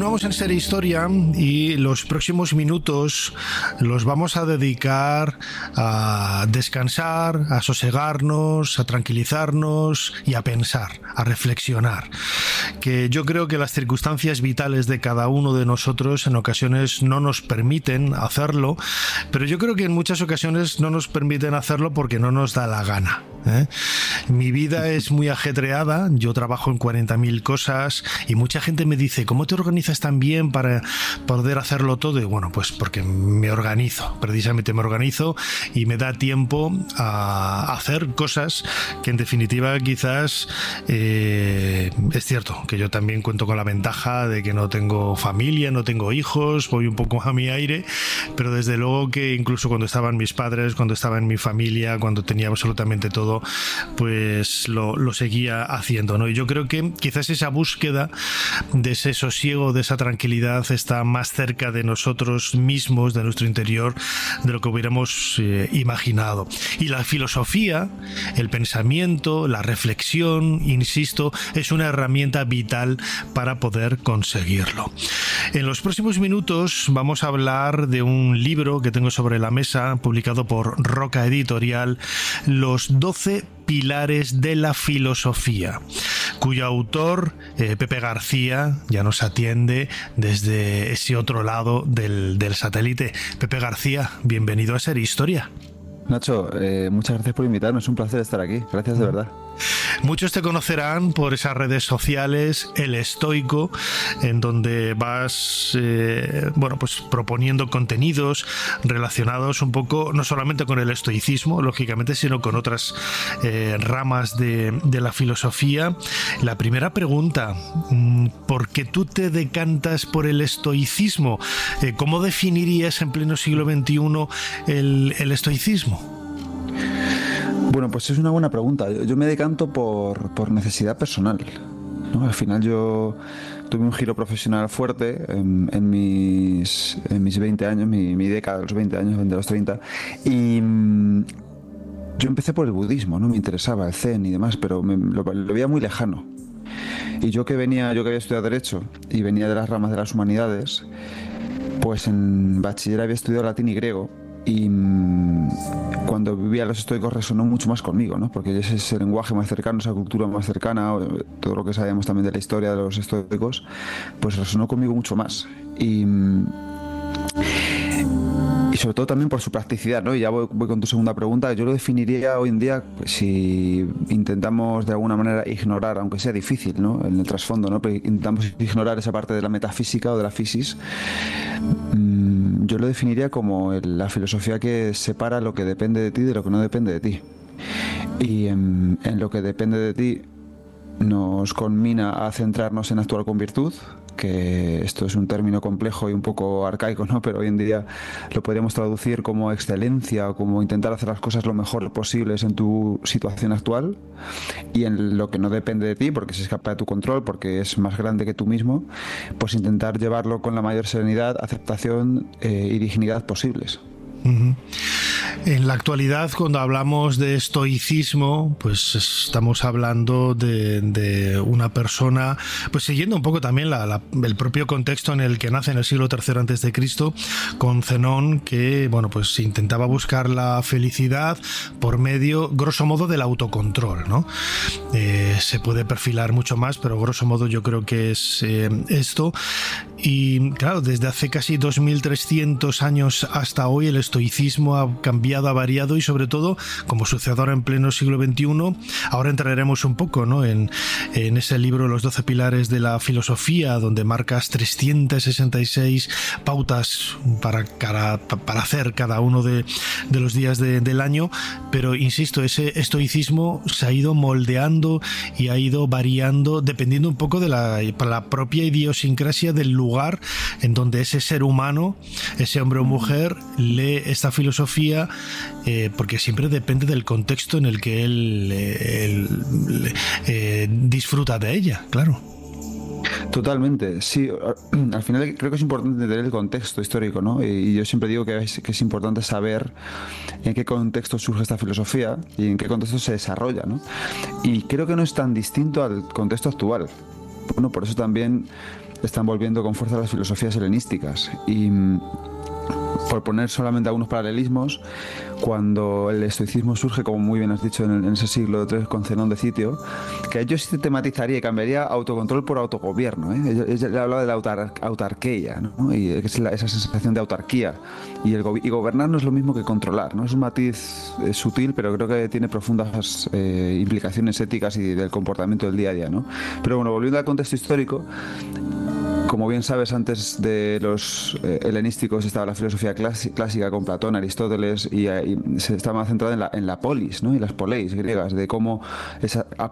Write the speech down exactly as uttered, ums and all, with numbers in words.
Continuamos en Ser Historia y los próximos minutos los vamos a dedicar a descansar, a sosegarnos, a tranquilizarnos y a pensar, a reflexionar. Que yo creo que las circunstancias vitales de cada uno de nosotros en ocasiones no nos permiten hacerlo, pero yo creo que en muchas ocasiones no nos permiten hacerlo porque no nos da la gana, ¿eh? Mi vida es muy ajetreada, yo trabajo en cuarenta mil cosas y mucha gente me dice, ¿cómo te organizas tan bien para poder hacerlo todo? Y bueno, pues porque me organizo, precisamente me organizo y me da tiempo a hacer cosas que en definitiva quizás eh, es cierto que yo también cuento con la ventaja de que no tengo familia, no tengo hijos, voy un poco a mi aire, pero desde luego que incluso cuando estaban mis padres, cuando estaba en mi familia, cuando tenía absolutamente todo, pues lo, lo seguía haciendo, ¿no? Y yo creo que quizás esa búsqueda de ese sosiego, de esa tranquilidad está más cerca de nosotros mismos, de nuestro interior, de lo que hubiéramos eh, imaginado. Y la filosofía, el pensamiento, la reflexión, insisto, es una herramienta vital para poder conseguirlo. En los próximos minutos vamos a hablar de un libro que tengo sobre la mesa, publicado por Roca Editorial, Los doce pilares de la filosofía, cuyo autor, eh, Pepe García, ya nos atiende desde ese otro lado del, del satélite. Pepe García, bienvenido a Ser Historia. Nacho, eh, muchas gracias por invitarme, es un placer estar aquí, gracias de verdad. Muchos te conocerán por esas redes sociales, El Estoico, en donde vas eh, bueno, pues proponiendo contenidos relacionados un poco, no solamente con el estoicismo, lógicamente, sino con otras eh, ramas de, de la filosofía. La primera pregunta, ¿por qué tú te decantas por el estoicismo? Eh, ¿Cómo definirías en pleno siglo veintiuno el, el estoicismo? Bueno, pues es una buena pregunta. Yo, yo me decanto por, por necesidad personal, ¿no? Al final yo tuve un giro profesional fuerte en, en, mis, en mis veinte años, mi, mi década de los veinte años, de los treinta, y mmm, yo empecé por el budismo, ¿no? Me interesaba el zen y demás, pero me, lo, lo veía muy lejano. Y yo que venía, yo que había estudiado Derecho y venía de las ramas de las humanidades, pues en bachiller había estudiado latín y griego. Y mmm, cuando vivía los estoicos resonó mucho más conmigo, ¿no? Porque ese es el lenguaje más cercano, esa cultura más cercana, todo lo que sabemos también de la historia de los estoicos, pues resonó conmigo mucho más. Y, mmm, y sobre todo también por su practicidad, ¿no? Y ya voy, voy con tu segunda pregunta. Yo lo definiría hoy en día, pues, si intentamos de alguna manera ignorar, aunque sea difícil, ¿no? En el trasfondo, ¿no? Pero intentamos ignorar esa parte de la metafísica o de la fisis. Mmm, yo lo definiría como el, la filosofía que separa lo que depende de ti de lo que no depende de ti. Y en, en lo que depende de ti nos conmina a centrarnos en actuar con virtud, que esto es un término complejo y un poco arcaico, ¿no? Pero hoy en día lo podríamos traducir como excelencia o como intentar hacer las cosas lo mejor posibles en tu situación actual. Y en lo que no depende de ti, porque se escapa de tu control, porque es más grande que tú mismo, pues intentar llevarlo con la mayor serenidad, aceptación eh, y dignidad posibles. Uh-huh. En la actualidad, cuando hablamos de estoicismo, pues estamos hablando de, de una persona, pues siguiendo un poco también la, la, el propio contexto en el que nace en el siglo tercero antes de Cristo, con Zenón, que bueno, pues intentaba buscar la felicidad por medio, grosso modo, del autocontrol, ¿no? Eh, se puede perfilar mucho más, pero grosso modo yo creo que es eh, esto. Y claro, desde hace casi dos mil trescientos años hasta hoy el estoicismo ha cambiado, ha variado y sobre todo, como sucede ahora en pleno siglo veintiuno, ahora entraremos un poco, ¿no? en, en ese libro Los doce pilares de la filosofía, donde marcas trescientas sesenta y seis pautas para, para, para hacer cada uno de, de los días de, del año, pero insisto, ese estoicismo se ha ido moldeando y ha ido variando dependiendo un poco de la, la propia idiosincrasia del lugar en donde ese ser humano, ese hombre o mujer, lee esta filosofía, eh, porque siempre depende del contexto en el que él, eh, él eh, disfruta de ella, claro. Totalmente, sí. Al final creo que es importante entender el contexto histórico, ¿no? Y yo siempre digo que es, que es importante saber en qué contexto surge esta filosofía y en qué contexto se desarrolla, ¿no? Y creo que no es tan distinto al contexto actual. bueno, por eso también están volviendo con fuerza las filosofías helenísticas. Y por poner solamente algunos paralelismos, cuando el estoicismo surge, como muy bien has dicho, en, el, en ese siglo tres con Zenón de Citio, que yo sí tematizaría y cambiaría autocontrol por autogobierno, ¿eh? Ella, ella hablaba de la autar, autarquía, ¿no? Y es la, esa sensación de autarquía. Y, el, y gobernar no es lo mismo que controlar, ¿no? Es un matiz eh, sutil, pero creo que tiene profundas eh, implicaciones éticas y del comportamiento del día a día, ¿no? Pero bueno, volviendo al contexto histórico, como bien sabes, antes de los eh, helenísticos estaba la filosofía clásica con Platón, Aristóteles, y, y se estaba centrada en la, en la polis, ¿no? Y las poleis griegas, de cómo esa,